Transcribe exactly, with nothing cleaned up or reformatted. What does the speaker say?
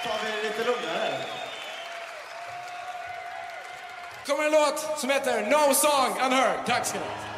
tar vi lite lugnare. Kommer en låt som heter No Song Unheard. Tack ska ni ha.